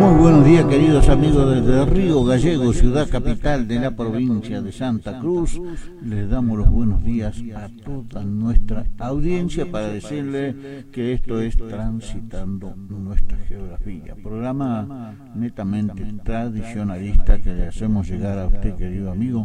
Muy buenos días, queridos amigos desde Río Gallegos, ciudad capital de la provincia de Santa Cruz. Les damos los buenos días a toda nuestra audiencia para decirle que esto es Transitando Nuestra Geografía, programa netamente tradicionalista que le hacemos llegar a usted, querido amigo,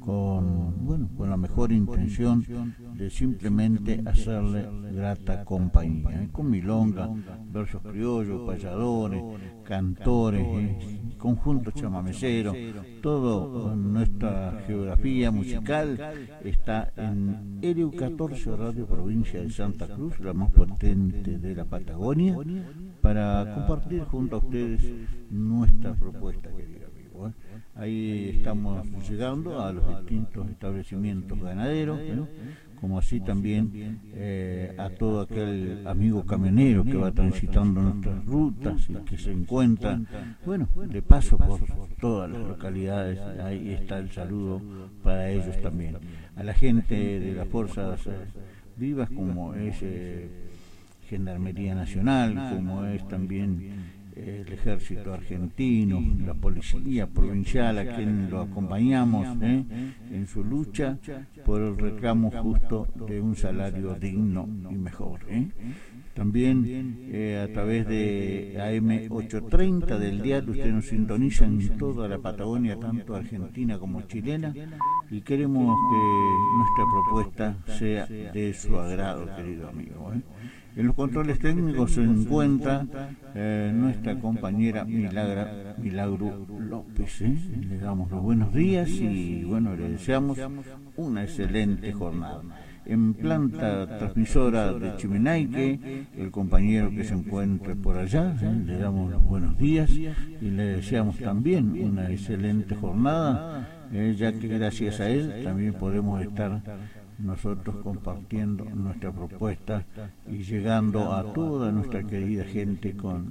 con la mejor intención de simplemente hacerle grata compañía, con milonga, versos criollos, payadores, cantores, conjuntos chamameceros, toda nuestra geografía musical está en EREU 14 Radio Provincia de Santa Cruz, la más potente de la Patagonia, para compartir junto a ustedes nuestra propuesta, querido amigo. Ahí estamos llegando a los distintos establecimientos ganaderos, como así también a todo aquel amigo camionero que va transitando nuestras rutas y que se encuentra, de paso por todas las localidades. Ahí está el saludo para ellos también. A la gente de las fuerzas vivas, como es Gendarmería Nacional, como es también el Ejército Argentino, la Policía Provincial, a quien lo acompañamos en su lucha por el reclamo justo de un salario digno y mejor. También a través de AM 830 del diario usted nos sintoniza en toda la Patagonia, tanto argentina como chilena, y queremos que nuestra propuesta sea de su agrado, querido amigo. En los controles técnicos se encuentra nuestra compañera Milagro López. Le damos los buenos días y le deseamos una excelente jornada. En planta transmisora de Chimenaique, el compañero que se encuentre por allá, le damos los buenos días y le deseamos también una excelente jornada, ya que gracias a él también podemos estar nosotros compartiendo nuestra propuesta y llegando a toda nuestra querida gente con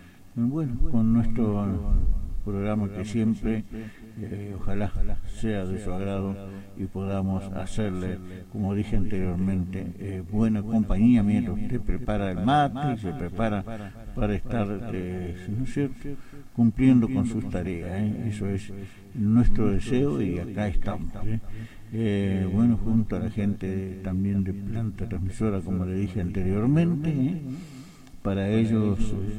nuestro programa que siempre ojalá sea de su agrado y podamos hacerle, como dije anteriormente, buena compañía mientras usted prepara el mate y se prepara para estar ¿no es cierto?, cumpliendo con sus tareas. Eso es nuestro deseo y acá estamos. Junto a la gente también de planta transmisora, como le dije anteriormente, para ellos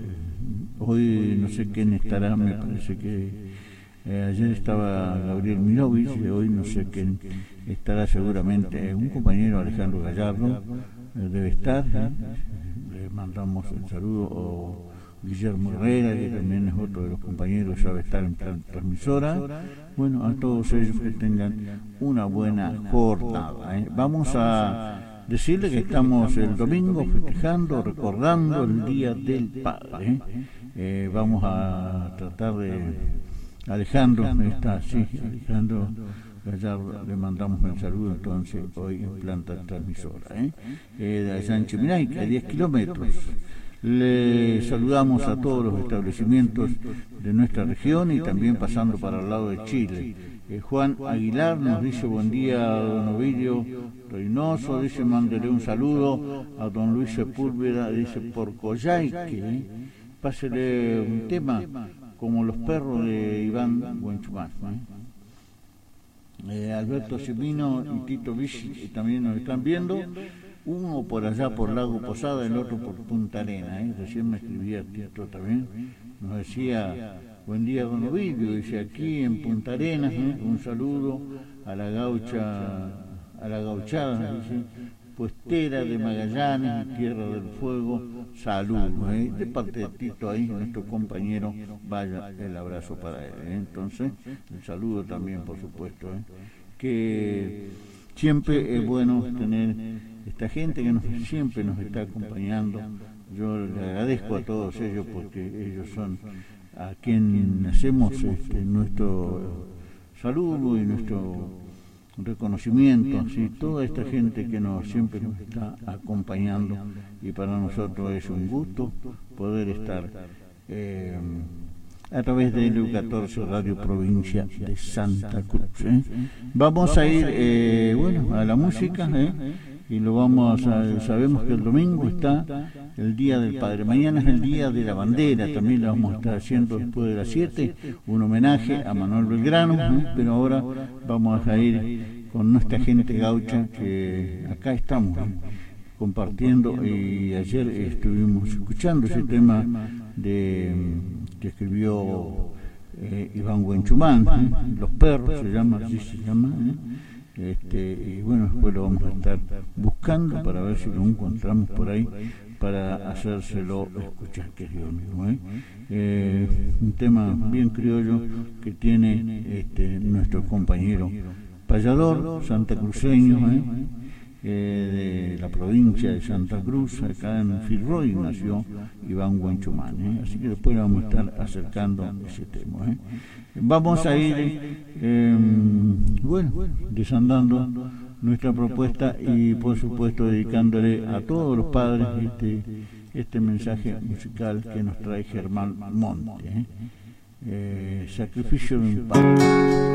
hoy no sé quién estará, me parece que ayer estaba Gabriel Mirovich, hoy no sé quién estará, seguramente un compañero, Alejandro Gallardo, debe estar. Le mandamos el saludo, o Guillermo Herrera, que también es otro de los compañeros, ya va a estar en planta transmisora. A todos ellos que tengan una buena jornada. Vamos a decirle que estamos el domingo festejando, recordando el Día del Padre. Vamos a tratar de... Alejandro Gallardo, le mandamos el saludo entonces hoy en planta transmisora. De allá en Chimenaique, a 10 kilómetros. Le saludamos a todos los establecimientos de nuestra región y también pasando para el lado de Chile. Juan Aguilar nos dice buen día a don Ovidio Reynoso, dice mándele un saludo a don Luis Sepúlveda, dice por Coyhaique, pásele un tema como los perros de Iván Buenchumán. Alberto Semino y Tito Vichy también nos están viendo, uno por allá por Lago Posada, el otro por Punta Arena. Recién me escribía Tito también, nos decía buen día don Ovidio, dice aquí en Punta Arenas, un saludo a la gauchada, dice, puestera de Magallanes, Tierra del Fuego, salud. De parte de Tito ahí, nuestro compañero, vaya el abrazo para él. Entonces, el saludo también, por supuesto, que siempre es bueno tener esta gente que siempre nos está acompañando. Yo le agradezco a todos ellos porque ellos son a quien hacemos nuestro saludo y nuestro reconocimiento, toda esta gente que siempre nos está acompañando, y para nosotros es un gusto poder estar a través de EREU 14 Radio Provincia de Santa Cruz. Vamos a ir a la música, y lo vamos a, sabemos que el domingo está el Día del Padre, mañana es el Día de la Bandera, también lo vamos a estar haciendo después de las 7, un homenaje a Manuel Belgrano, pero ahora vamos a ir con nuestra gente gaucha, que acá estamos compartiendo, y ayer estuvimos escuchando ese tema que escribió Iván Huenchumán, Los Perros se llama, así se llama, y bueno, después lo vamos a estar buscando para ver si lo encontramos por ahí para hacérselo escuchar, querido amigo. Un tema bien criollo que tiene nuestro compañero payador santacruceño, de la provincia de Santa Cruz, acá en Filroy nació Iván Huenchumán, así que después le vamos a estar acercando ese tema. Vamos a ir desandando nuestra propuesta y por supuesto dedicándole a todos los padres este mensaje musical que nos trae Germán Monte, Sacrificio de un Padre.